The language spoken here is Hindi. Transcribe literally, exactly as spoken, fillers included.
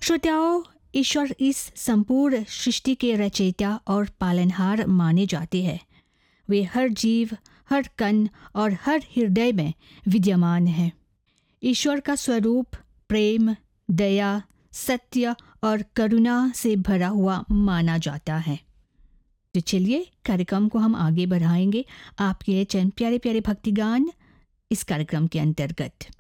श्रोताओं, ईश्वर इस संपूर्ण सृष्टि के रचयिता और पालनहार माने जाते हैं। वे हर जीव, हर कण और हर हृदय में विद्यमान हैं। ईश्वर का स्वरूप प्रेम, दया, सत्य और करुणा से भरा हुआ माना जाता है। तो चलिए कार्यक्रम को हम आगे बढ़ाएंगे आपके चंद प्यारे प्यारे भक्ति गान इस कार्यक्रम के अंतर्गत।